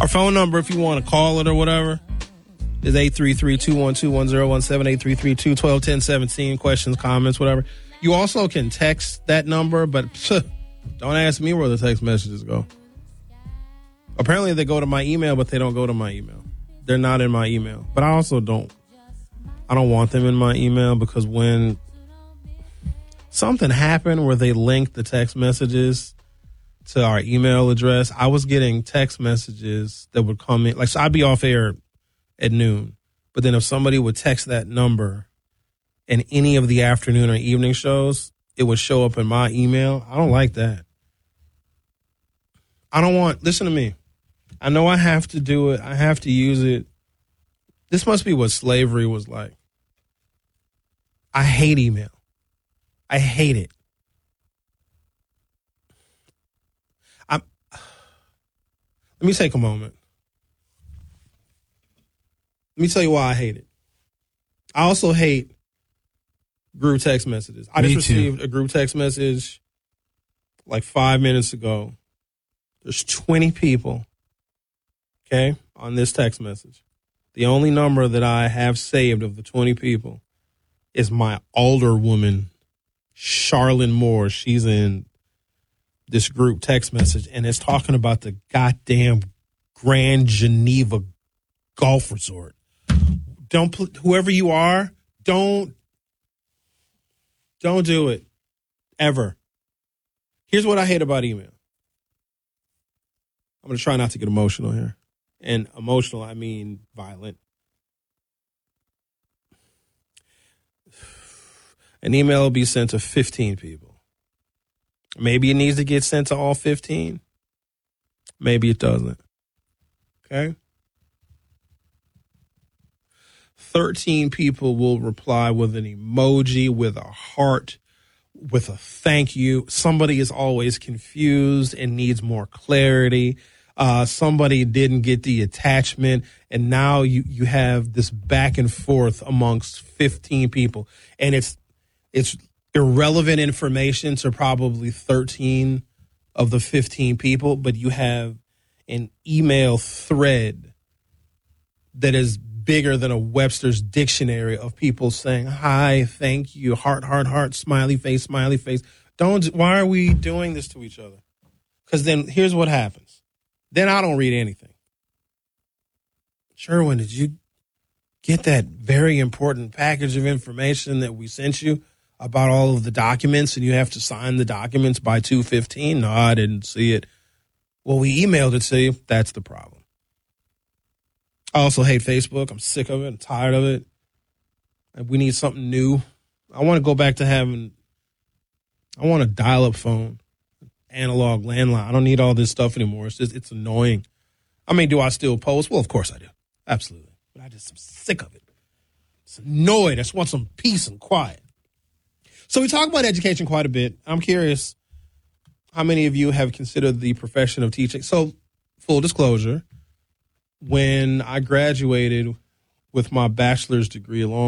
Our phone number, if you want to call it or whatever, is 833-212-1017, 833-212-1017. Questions, comments, whatever. You also can text that number, but don't ask me where the text messages go. Apparently they go to my email, but they don't go to my email. They're not in my email. But I also don't want them in my email because when something happened where they linked the text messages to our email address, I was getting text messages that would come in. Like, so I'd be off air at noon. But then if somebody would text that number in any of the afternoon or evening shows, it would show up in my email. I don't like that. Listen to me. I know I have to do it. I have to use it. This must be what slavery was like. I hate email. I hate it. Let me take a moment. Let me tell you why I hate it. I also hate group text messages. I just received a group text message like 5 minutes ago. There's 20 people, okay, on this text message. The only number that I have saved of the 20 people is my older woman, Charlene Moore. She's in this group text message, and it's talking about the goddamn Grand Geneva Golf Resort. Whoever you are, don't do it, ever. Here's what I hate about email. I'm going to try not to get emotional here. And emotional, I mean violent. An email will be sent to 15 people. Maybe it needs to get sent to all 15. Maybe it doesn't. Okay? 13 people will reply with an emoji, with a heart, with a thank you. Somebody is always confused and needs more clarity. Somebody didn't get the attachment, and now you have this back and forth amongst 15 people. And it's irrelevant information to probably 13 of the 15 people, but you have an email thread that is bigger than a Webster's dictionary of people saying, hi, thank you, heart, heart, heart, smiley face, smiley face. Why are we doing this to each other? Because then here's what happens. Then I don't read anything. Sherwin, did you get that very important package of information that we sent you about all of the documents and you have to sign the documents by 2:15? No, I didn't see it. Well, we emailed it to you. That's the problem. I also hate Facebook. I'm sick of it. I'm tired of it. We need something new. I want to go back to I want a dial-up phone, analog landline. I don't need all this stuff anymore. It's annoying. I mean, do I still post? Well, of course I do. Absolutely. But I'm sick of it. It's annoyed. I just want some peace and quiet. So we talk about education quite a bit. I'm curious how many of you have considered the profession of teaching. So, full disclosure, when I graduated with my bachelor's degree along